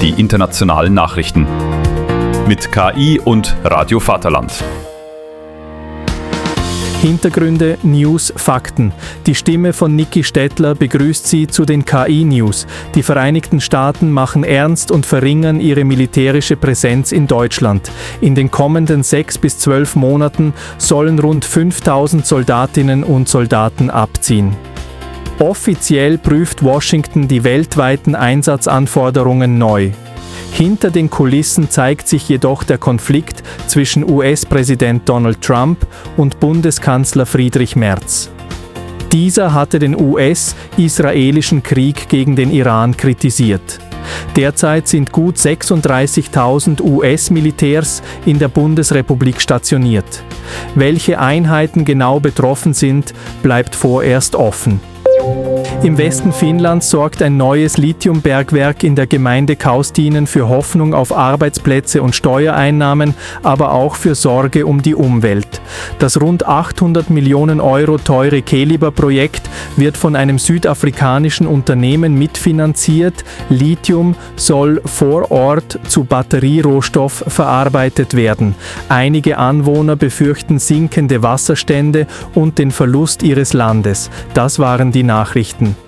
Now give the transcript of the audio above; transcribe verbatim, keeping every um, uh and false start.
die internationalen Nachrichten. Mit K I und Radio Vaterland. Hintergründe, News, Fakten. Die Stimme von Niki Stettler begrüßt Sie zu den K I-News. Die Vereinigten Staaten machen ernst und verringern ihre militärische Präsenz in Deutschland. In den kommenden sechs bis zwölf Monaten sollen rund fünftausend Soldatinnen und Soldaten abziehen. Offiziell prüft Washington die weltweiten Einsatzanforderungen neu. Hinter den Kulissen zeigt sich jedoch der Konflikt zwischen U S-Präsident Donald Trump und Bundeskanzler Friedrich Merz. Dieser hatte den U S-israelischen Krieg gegen den Iran kritisiert. Derzeit sind gut sechsunddreißigtausend U S-Militärs in der Bundesrepublik stationiert. Welche Einheiten genau betroffen sind, bleibt vorerst offen. Im Westen Finnlands sorgt ein neues Lithiumbergwerk in der Gemeinde Kaustinen für Hoffnung auf Arbeitsplätze und Steuereinnahmen, aber auch für Sorge um die Umwelt. Das rund achthundert Millionen Euro teure Keliber-Projekt wird von einem südafrikanischen Unternehmen mitfinanziert. Lithium soll vor Ort zu Batterierohstoff verarbeitet werden. Einige Anwohner befürchten sinkende Wasserstände und den Verlust ihres Landes. Das waren die Nachrichten.